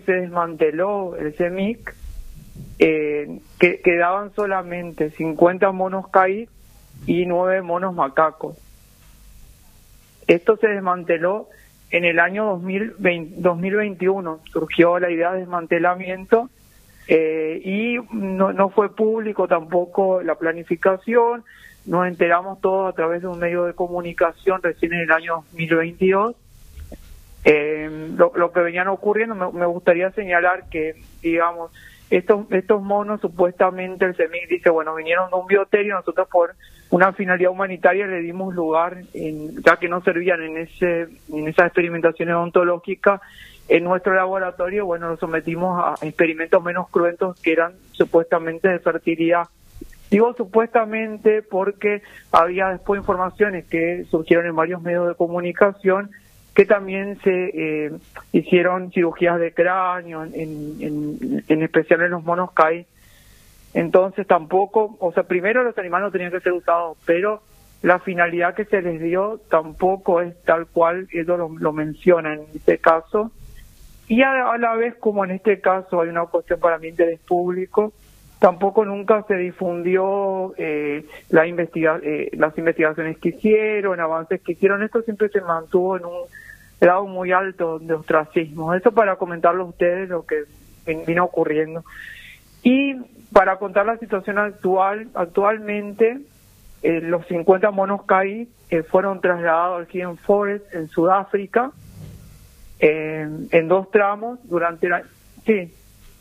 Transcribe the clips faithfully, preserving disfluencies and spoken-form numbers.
se desmanteló el CEMIC, eh, que quedaban solamente cincuenta monos caí y nueve monos macacos. Esto se desmanteló en el año dos mil veinte, dos mil veintiuno, surgió la idea de desmantelamiento, eh, y no, no fue público tampoco la planificación. Nos enteramos todos a través de un medio de comunicación recién en el año dos mil veintidós. Eh, lo, lo que venían ocurriendo, me, me gustaría señalar que, digamos, estos estos monos, supuestamente el CEMIC dice, bueno, vinieron de un bioterio, nosotros por una finalidad humanitaria le dimos lugar, en, ya que no servían en ese en esas experimentaciones odontológicas, en nuestro laboratorio, bueno, los sometimos a experimentos menos cruentos que eran supuestamente de fertilidad. Digo supuestamente porque había después informaciones que surgieron en varios medios de comunicación que también se eh, hicieron cirugías de cráneo, en, en, en especial en los monos caí. Entonces tampoco, o sea, primero los animales no tenían que ser usados, pero la finalidad que se les dio tampoco es tal cual ellos lo, lo mencionan en este caso. Y a, a la vez, como en este caso hay una cuestión para mi interés público, tampoco nunca se difundió eh, la investiga eh, las investigaciones que hicieron, avances que hicieron. Esto siempre se mantuvo en un grado muy alto de ostracismo. Eso para comentarlo a ustedes lo que vino ocurriendo. Y para contar la situación actual, actualmente eh, los cincuenta monos caí eh, fueron trasladados al Hidden Forest en Sudáfrica, eh, en dos tramos durante la... Sí.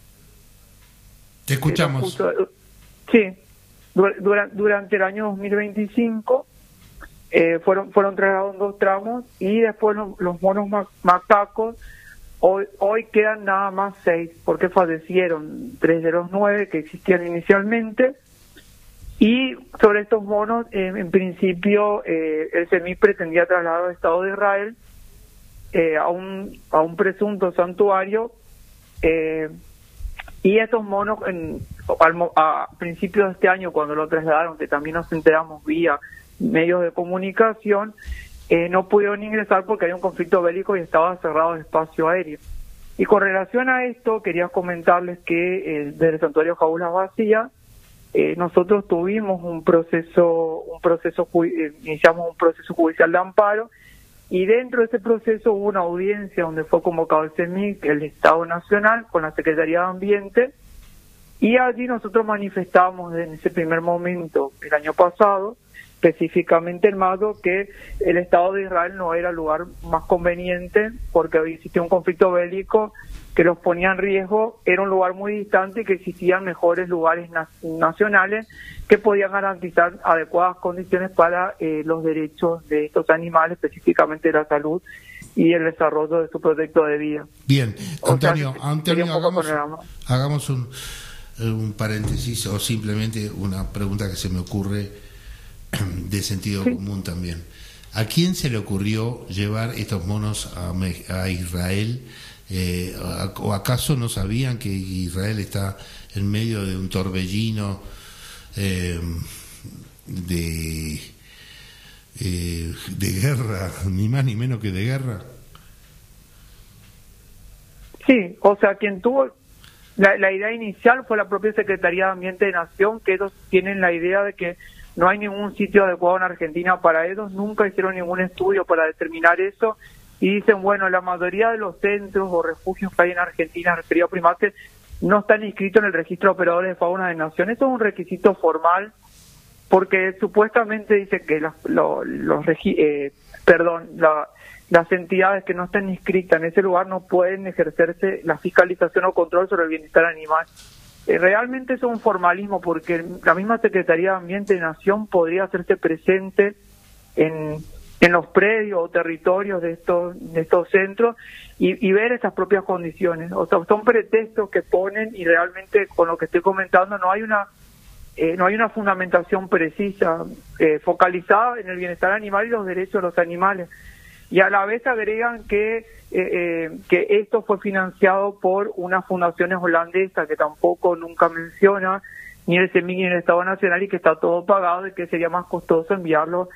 Te escuchamos. Sí, durante, durante el año dos mil veinticinco eh, fueron fueron trasladados en dos tramos, y después los, los monos ma macacos, hoy, hoy quedan nada más seis, porque fallecieron tres de los nueve que existían inicialmente. Y sobre estos monos, eh, en principio, eh, el CEMIC pretendía trasladar al Estado de Israel eh, a, un, a un presunto santuario, eh, y estos monos, en, al, a principios de este año, cuando lo trasladaron, que también nos enteramos vía medios de comunicación, eh, no pudieron ingresar porque había un conflicto bélico y estaba cerrado el espacio aéreo. Y con relación a esto, quería comentarles que eh, desde el santuario Jaulas Vacías, eh, nosotros tuvimos un proceso, un proceso eh, iniciamos un proceso judicial de amparo, y dentro de ese proceso hubo una audiencia donde fue convocado el CEMIC, el Estado Nacional, con la Secretaría de Ambiente, y allí nosotros manifestamos en ese primer momento, el año pasado, específicamente en mayo, que el Estado de Israel no era el lugar más conveniente porque existía un conflicto bélico que los ponía en riesgo, era un lugar muy distante y que existían mejores lugares na nacionales que podían garantizar adecuadas condiciones para eh, los derechos de estos animales, específicamente la salud y el desarrollo de su proyecto de vida. Bien, Antonio, o sea, Antonio hagamos, hagamos un, un paréntesis o simplemente una pregunta que se me ocurre de sentido sí. común también. ¿A quién se le ocurrió llevar estos monos a, a Israel? Eh, ¿O acaso no sabían que Israel está en medio de un torbellino eh, de, eh, de guerra, ni más ni menos que de guerra? Sí, o sea, quien tuvo la, la idea inicial fue la propia Secretaría de Ambiente de Nación, que ellos tienen la idea de que no hay ningún sitio adecuado en Argentina para ellos, nunca hicieron ningún estudio para determinar eso, y dicen, bueno, la mayoría de los centros o refugios que hay en Argentina referidos a primates no están inscritos en el registro de operadores de fauna de nación. Eso es un requisito formal, porque supuestamente dice que los, los, los eh, perdón, la, las entidades que no están inscritas en ese lugar no pueden ejercerse la fiscalización o control sobre el bienestar animal. Eh, realmente es un formalismo, porque la misma Secretaría de Ambiente de Nación podría hacerse presente en, en los predios o territorios de estos de estos centros y, y ver estas propias condiciones. O sea, son pretextos que ponen, y realmente con lo que estoy comentando no hay una eh, no hay una fundamentación precisa, eh, focalizada en el bienestar animal y los derechos de los animales. Y a la vez agregan que eh, eh, que esto fue financiado por unas fundaciones holandesas que tampoco nunca menciona ni el CEMIC ni el Estado Nacional, y que está todo pagado y que sería más costoso enviarlo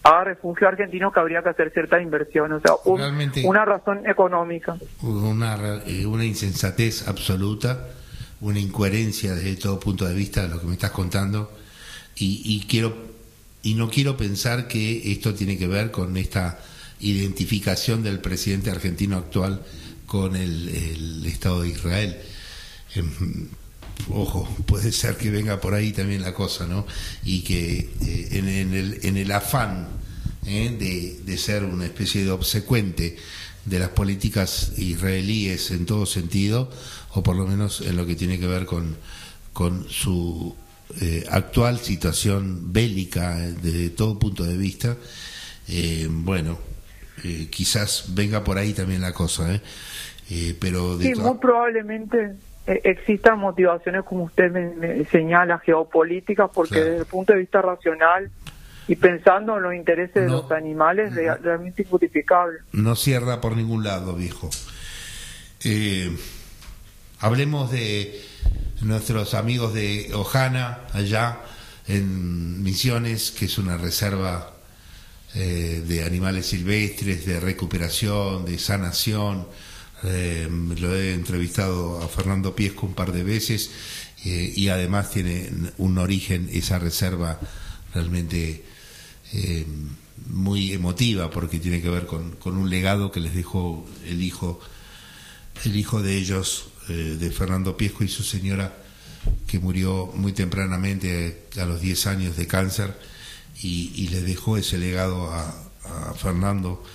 a refugio argentino que habría que hacer ciertas inversiones, o sea, un, una razón económica. Una, una insensatez absoluta, una incoherencia desde todo punto de vista de lo que me estás contando, y, y quiero y no quiero pensar que esto tiene que ver con esta identificación del presidente argentino actual con el, el Estado de Israel. Eh, ojo, puede ser que venga por ahí también la cosa, ¿no? Y que eh, en, en, el, en el afán eh, de, de ser una especie de obsecuente de las políticas israelíes en todo sentido, o por lo menos en lo que tiene que ver con, con su eh, actual situación bélica desde todo punto de vista, eh, bueno, eh, quizás venga por ahí también la cosa, ¿eh? Eh, pero de sí, muy probablemente eh, existan motivaciones, como usted me, me señala, geopolíticas, porque claro, desde el punto de vista racional y pensando en los intereses no, de los animales, no, real, realmente injustificable. No cierra por ningún lado, viejo. Eh, hablemos de nuestros amigos de Ojana, allá en Misiones, que es una reserva eh, de animales silvestres, de recuperación, de sanación. Eh, lo he entrevistado a Fernando Piesco un par de veces, eh, y además tiene un origen, esa reserva realmente eh, muy emotiva, porque tiene que ver con, con un legado que les dejó el hijo el hijo de ellos, eh, de Fernando Piesco y su señora, que murió muy tempranamente a los diez años de cáncer, y, y le dejó ese legado a, a Fernando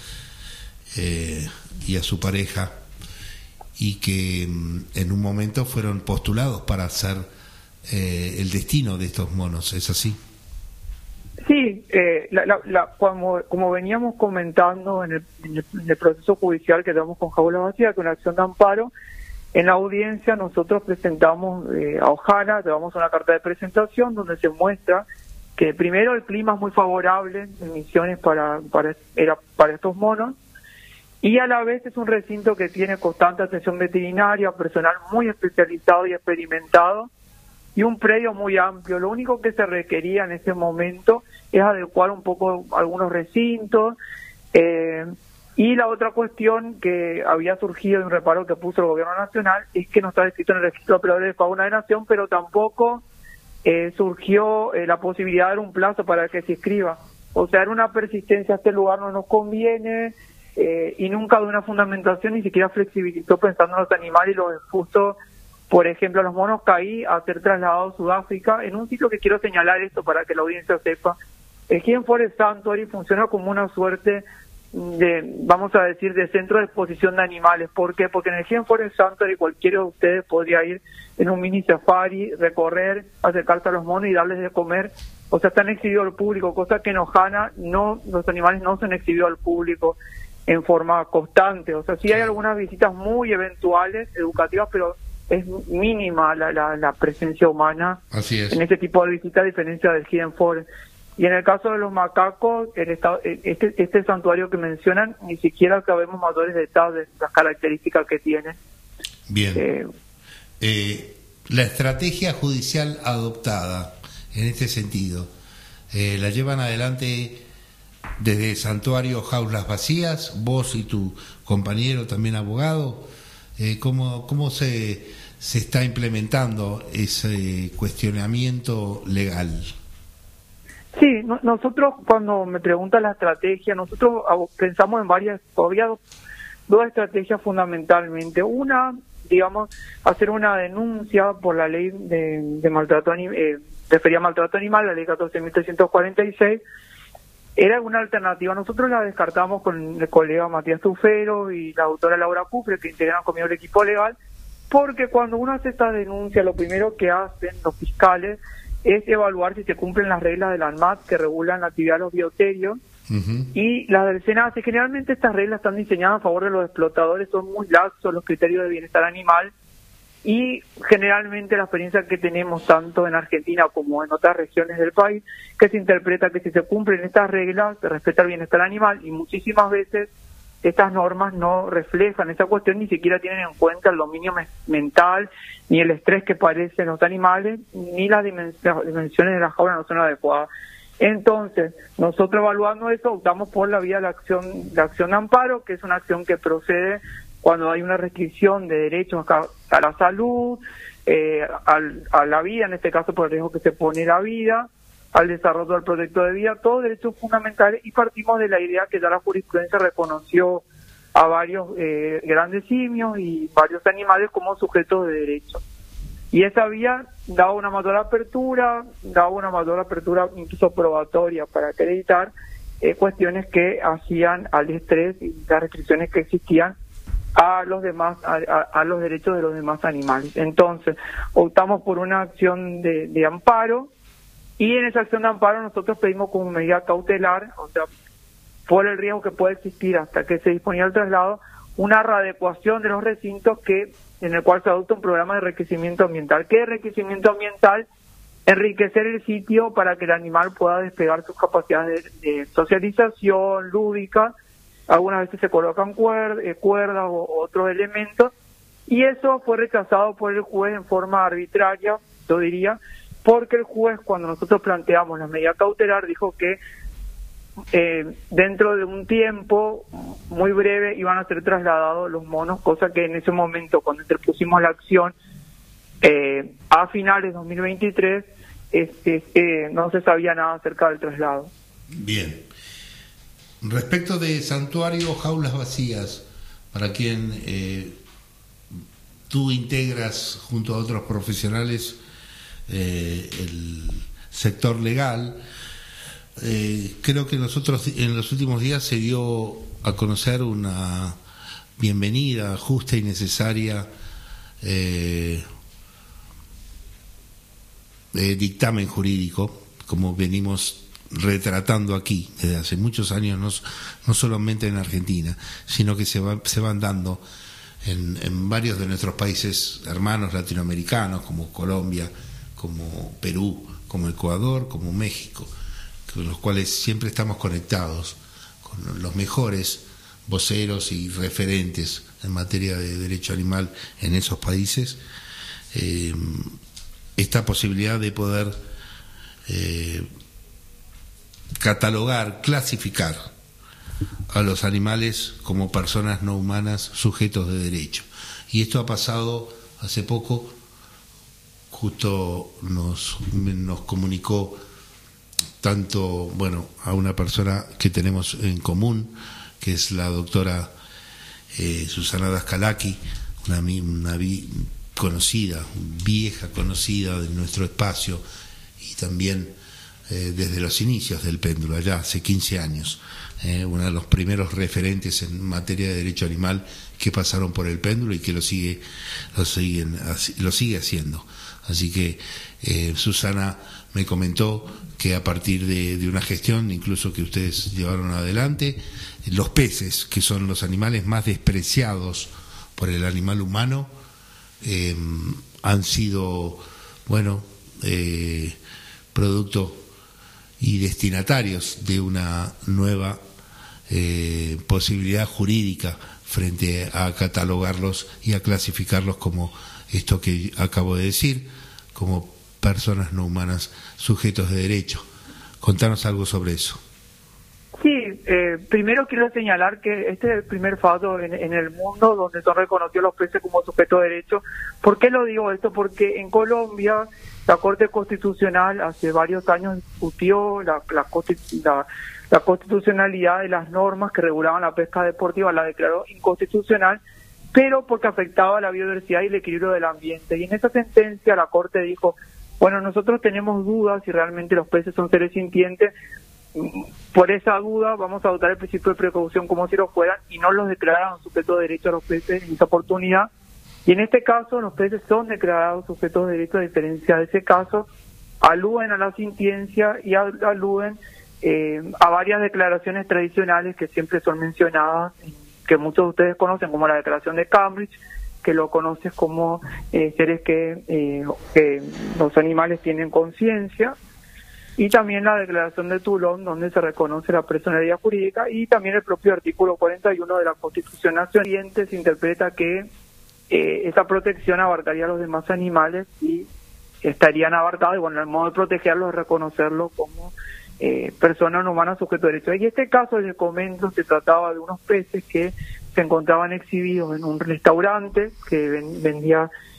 eh, y a su pareja, y que en un momento fueron postulados para ser eh, el destino de estos monos, ¿es así? Sí, eh, la, la, la, como, como veníamos comentando en el, en, el, en el proceso judicial que damos con Jaula Vacía, con la acción de amparo, en la audiencia nosotros presentamos eh, a Ojana, llevamos una carta de presentación donde se muestra que primero el clima es muy favorable en Misiones para, para, era para estos monos, y a la vez es un recinto que tiene constante atención veterinaria, personal muy especializado y experimentado, y un predio muy amplio. Lo único que se requería en ese momento es adecuar un poco algunos recintos, eh, y la otra cuestión que había surgido de un reparo que puso el gobierno nacional es que no está escrito en el registro de operadores de fauna de nación, pero tampoco eh, surgió eh, la posibilidad de dar un plazo para que se inscriba. O sea, era una persistencia, este lugar no nos conviene, eh, y nunca de una fundamentación, ni siquiera flexibilizó pensando en los animales y los expuso, por ejemplo, los monos caí a ser trasladados a Sudáfrica, en un sitio que quiero señalar esto para que la audiencia sepa. El Hidden Forest Sanctuary funciona como una suerte de, vamos a decir, de centro de exposición de animales. ¿Por qué? Porque en el Hidden Forest Sanctuary cualquiera de ustedes podría ir en un mini safari, recorrer, acercarse a los monos y darles de comer. O sea, están exhibidos al público, cosa que en Ojana no, los animales no son exhibidos al público en forma constante. O sea, sí hay algunas visitas muy eventuales, educativas, pero es mínima la, la, la presencia humana. Así es. En este tipo de visitas, a diferencia del Hidden Forest. Y en el caso de los macacos, el estado, este, este santuario que mencionan, ni siquiera sabemos mayores detalles de las características que tiene. Bien. Eh, eh, la estrategia judicial adoptada en este sentido, eh, ¿la llevan adelante desde el santuario Jaulas Vacías, vos y tu compañero también abogado? Eh, ¿cómo, cómo se, se está implementando ese cuestionamiento legal? Sí, no, nosotros cuando me preguntan la estrategia, nosotros pensamos en varias, había dos, dos estrategias fundamentalmente. Una, digamos, hacer una denuncia por la ley de, de maltrato eh, referida a maltrato animal, la ley catorce mil trescientos cuarenta y seis, era una alternativa. Nosotros la descartamos con el colega Matías Tufero y la doctora Laura Cufre, que integran conmigo el equipo legal, porque cuando uno hace esta denuncia, lo primero que hacen los fiscales es evaluar si se cumplen las reglas del ANMAT que regulan la actividad de los bioterios, uh-huh, y las del SENACE. Generalmente estas reglas están diseñadas a favor de los explotadores, son muy laxos los criterios de bienestar animal, y generalmente la experiencia que tenemos tanto en Argentina como en otras regiones del país, que se interpreta que si se cumplen estas reglas se respeta el bienestar animal, y muchísimas veces estas normas no reflejan esa cuestión, ni siquiera tienen en cuenta el dominio me- mental, ni el estrés que padecen los animales, ni las, dimens- las dimensiones de la jaula no son adecuadas. Entonces, nosotros evaluando eso, optamos por la vía de la acción, la acción de amparo, que es una acción que procede cuando hay una restricción de derechos a, a la salud, eh, al, a la vida, en este caso por el riesgo que se pone la vida, al desarrollo del proyecto de vida, todos derechos fundamentales, y partimos de la idea que ya la jurisprudencia reconoció a varios eh, grandes simios y varios animales como sujetos de derecho. Y esa vía daba una mayor apertura, daba una mayor apertura incluso probatoria para acreditar eh, cuestiones que hacían al estrés y las restricciones que existían a los demás, a, a, a los derechos de los demás animales. Entonces, optamos por una acción de, de amparo, y en esa acción de amparo nosotros pedimos como medida cautelar, o sea, por el riesgo que puede existir hasta que se disponía el traslado, una readecuación de los recintos que en el cual se adopta un programa de enriquecimiento ambiental. ¿Qué es enriquecimiento ambiental? Enriquecer el sitio para que el animal pueda despegar sus capacidades de, de socialización, lúdica. Algunas veces se colocan cuerdas, eh, cuerdas o otros elementos, y eso fue rechazado por el juez en forma arbitraria, yo diría, porque el juez, cuando nosotros planteamos la medida cautelar, dijo que Eh, dentro de un tiempo muy breve iban a ser trasladados los monos, cosa que en ese momento, cuando interpusimos la acción eh, a finales de dos mil veintitrés, este, eh, no se sabía nada acerca del traslado. Bien. Respecto de Santuario Jaulas Vacías, para quien eh, tú integras junto a otros profesionales eh, el sector legal, Eh, creo que nosotros en los últimos días se dio a conocer una bienvenida, justa y necesaria eh, eh, dictamen jurídico, como venimos retratando aquí desde hace muchos años, no, no solamente en Argentina, sino que se, va, se van dando en, en varios de nuestros países hermanos latinoamericanos, como Colombia, como Perú, como Ecuador, como México, con los cuales siempre estamos conectados con los mejores voceros y referentes en materia de derecho animal en esos países. Eh, esta posibilidad de poder eh, catalogar, clasificar a los animales como personas no humanas sujetos de derecho. Y esto ha pasado hace poco, justo nos, nos comunicó tanto, bueno, a una persona que tenemos en común, que es la doctora eh, Susana Daskalaki, una, una vi, conocida, vieja conocida de nuestro espacio, y también eh, desde los inicios del péndulo, allá hace quince años, eh, uno de los primeros referentes en materia de derecho animal que pasaron por el péndulo y que lo sigue, lo siguen, lo sigue haciendo. Así que eh, Susana me comentó que a partir de, de una gestión incluso que ustedes llevaron adelante, los peces, que son los animales más despreciados por el animal humano, eh, han sido, bueno, eh, producto y destinatarios de una nueva eh, posibilidad jurídica frente a catalogarlos y a clasificarlos como esto que acabo de decir, como personas no humanas sujetos de derecho. Contanos algo sobre eso. Sí, eh, primero quiero señalar que este es el primer fallo en, en el mundo donde son reconocidos los peces como sujetos de derecho. ¿Por qué lo digo esto? Porque en Colombia la Corte Constitucional hace varios años discutió la, la, la, la constitucionalidad de las normas que regulaban la pesca deportiva, la declaró inconstitucional, pero porque afectaba a la biodiversidad y el equilibrio del ambiente. Y en esa sentencia la Corte dijo, bueno, nosotros tenemos dudas si realmente los peces son seres sintientes. Por esa duda vamos a adoptar el principio de precaución como si lo fueran y no los declararon sujetos de derecho a los peces en esa oportunidad. Y en este caso los peces son declarados sujetos de derecho. A diferencia de ese caso, aluden a la sintiencia y aluden eh, a varias declaraciones tradicionales que siempre son mencionadas, que muchos de ustedes conocen, como la Declaración de Cambridge, que lo conoces como eh, seres que, eh, que los animales tienen conciencia, y también la Declaración de Toulon, donde se reconoce la personalidad jurídica, y también el propio artículo cuarenta y uno de la Constitución Nacional. Se interpreta que eh, esa protección abarcaría a los demás animales y estarían abarcados, y bueno, el modo de protegerlos es reconocerlo como eh, persona no humana sujeto de derecho. Y este caso, les comento, se trataba de unos peces que se encontraban exhibidos en un restaurante que ven, vendía